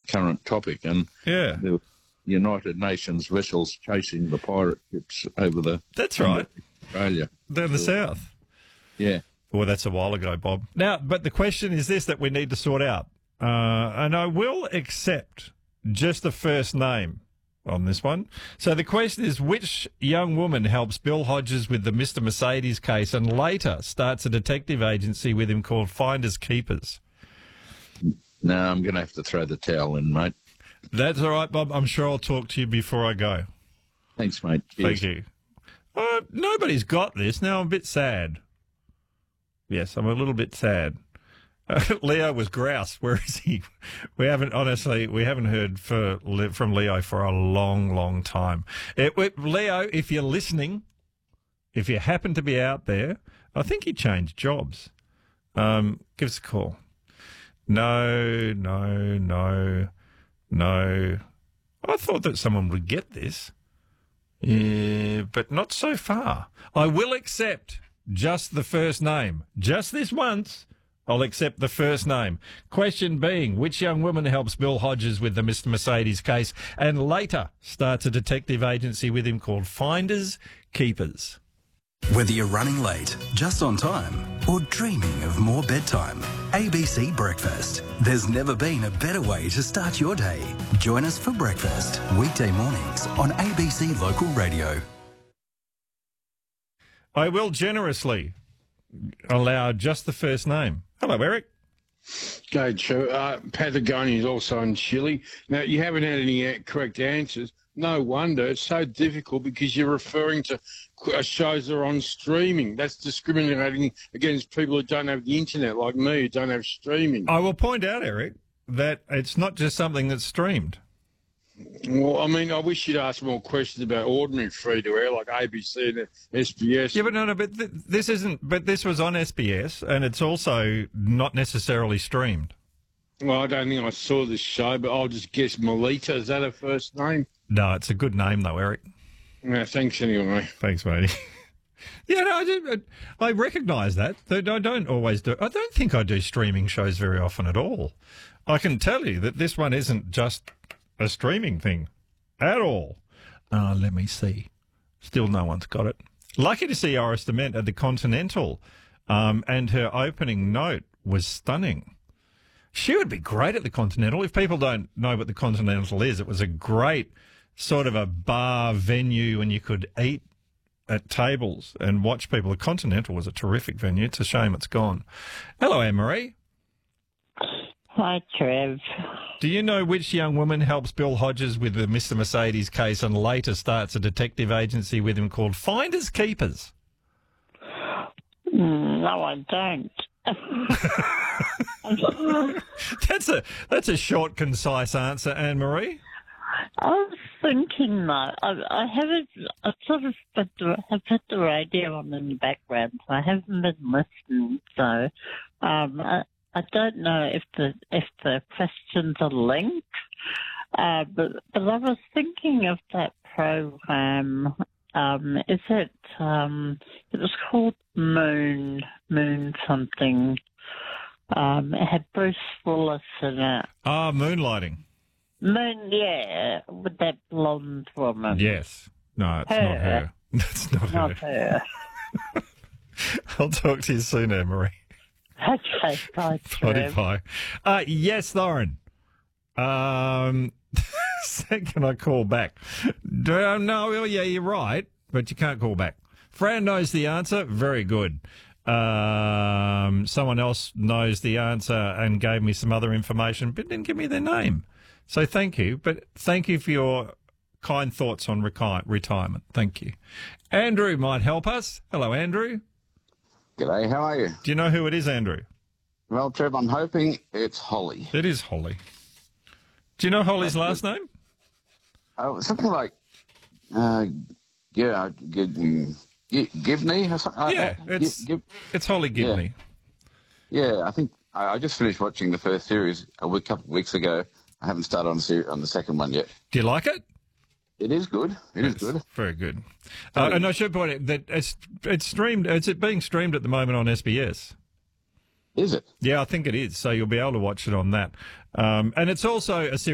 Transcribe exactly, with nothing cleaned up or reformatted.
current topic, and Yeah. the United Nations vessels chasing the pirate ships over the That's right. Australia. Down the south. Yeah. Well, that's a while ago, Bob. Now, but the question is this that we need to sort out. Uh, and I will accept just the first name on this one. So the question is, which young woman helps Bill Hodges with the Mister Mercedes case and later starts a detective agency with him called Finders Keepers? No, I'm going to have to throw the towel in, mate. That's all right, Bob. I'm sure I'll talk to you before I go. Thanks, mate. Thank Cheers. you. Uh, nobody's got this. Now I'm a bit sad. Yes, I'm a little bit sad. Uh, Leo was grouse. Where is he? We haven't, honestly, we haven't heard for, from Leo for a long, long time. It, we, Leo, if you're listening, if you happen to be out there, I think he changed jobs. Um, give us a call. No, no, no, no. I thought that someone would get this, yeah, but not so far. I will accept just the first name. Just this once, I'll accept the first name. Question being, which young woman helps Bill Hodges with the Mister Mercedes case and later starts a detective agency with him called Finders Keepers? Whether you're running late, just on time, or dreaming of more bedtime, A B C Breakfast. There's never been a better way to start your day. Join us for breakfast, weekday mornings on A B C Local Radio. I will generously allow just the first name. Hello, Eric. Go, Joe. Uh, Patagonia is also in Chile. Now, you haven't had any a- correct answers. No wonder. It's so difficult because you're referring to uh, shows that are on streaming. That's discriminating against people who don't have the internet, like me, who don't have streaming. I will point out, Eric, that it's not just something that's streamed. Well, I mean, I wish you'd ask more questions about ordinary free-to-air, like A B C and S B S. Yeah, but no, no, but th- this isn't. But this was on S B S, and it's also not necessarily streamed. Well, I don't think I saw this show, but I'll just guess Melita. Is that her first name? No, it's a good name though, Eric. No, thanks anyway. Thanks, matey. Yeah, no, I, do, I recognise that. I don't always do. I don't think I do streaming shows very often at all. I can tell you that this one isn't just a streaming thing at all. Uh, let me see. Still no one's got it. Lucky to see Iris Dement at the Continental, um, and her opening note was stunning. She would be great at the Continental. If people don't know what the Continental is, it was a great sort of a bar venue and you could eat at tables and watch people. The Continental was a terrific venue. It's a shame it's gone. Hello, Anne-Marie. Hi, Trev. Do you know which young woman helps Bill Hodges with the Mister Mercedes case and later starts a detective agency with him called Finders Keepers? Mm, no, I don't. that's a that's a short, concise answer, Anne-Marie. I was thinking, though, I, I haven't, I sort of put the, have put the radio on in the background, so I haven't been listening, so um, I, I don't know if the if the questions are linked, uh, but, but I was thinking of that program. Um, is it, um, it was called Moon, Moon something. Um, it had Bruce Willis in it. Ah, Moonlighting. Moon, yeah, with that blonde woman. Yes. No, it's her. not her. It's not, Not her. her. I'll talk to you soon, Anne-Marie. Okay, bye, Trev. Bye. Uh, yes, Lauren. Um, can I call back? Do, uh, no, well, yeah, you're right, but you can't call back. Fran knows the answer. Very good. Um, someone else knows the answer and gave me some other information, but didn't give me their name. So thank you. But thank you for your kind thoughts on rechi- retirement. Thank you. Andrew might help us. Hello, Andrew. G'day, how are you? Do you know who it is, Andrew? Well, Trev, I'm hoping it's Holly. It is Holly. Do you know Holly's last name? Oh, something like, uh, yeah, G- G- Gibney or something like Yeah, that. it's Gi- Gib- it's Holly Gibney. Yeah, yeah I think I, I just finished watching the first series a week, couple of weeks ago. I haven't started on the, ser- on the second one yet. Do you like it? It is good. It it's is good. Very good. Uh, and I should point out that it's it's streamed. It's being streamed at the moment on S B S. Is it? Yeah, I think it is. So you'll be able to watch it on that. Um, and it's also a series.